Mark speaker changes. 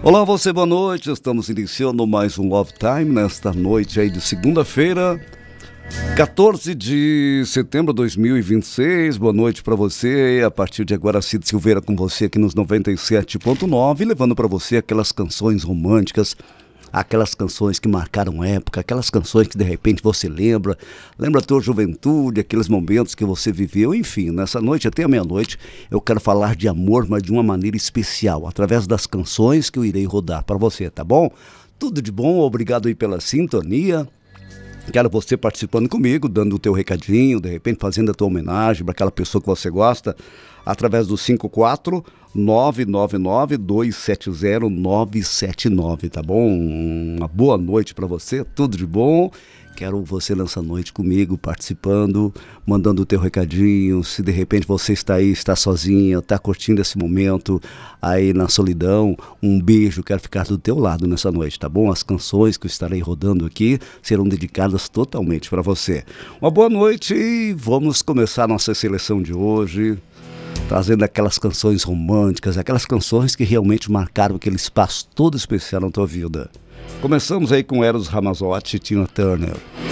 Speaker 1: Olá, você, boa noite. Estamos iniciando mais um Love Time nesta noite aí de segunda-feira, 14 de setembro de 2026. Boa noite para você. A partir de agora, Cid Silveira com você aqui nos 97.9, levando para você aquelas canções românticas, aquelas canções que marcaram época, aquelas canções que de repente você lembra a tua juventude, aqueles momentos que você viveu. Enfim, nessa noite até a meia-noite eu quero falar de amor, mas de uma maneira especial, através das canções que eu irei rodar para você, tá bom? Tudo de bom, obrigado aí pela sintonia. Quero você participando comigo, dando o teu recadinho, de repente fazendo a tua homenagem para aquela pessoa que você gosta, através do 54999-270-979, tá bom? Uma boa noite para você, tudo de bom. Quero você nessa noite comigo, participando, mandando o teu recadinho. Se de repente você está aí, está sozinha, está curtindo esse momento aí na solidão, um beijo, quero ficar do teu lado nessa noite, tá bom? As canções que eu estarei rodando aqui serão dedicadas totalmente para você. Uma boa noite e vamos começar nossa seleção de hoje, trazendo aquelas canções românticas, aquelas canções que realmente marcaram aquele espaço todo especial na tua vida. Começamos aí com Eros Ramazzotti e Tina Turner.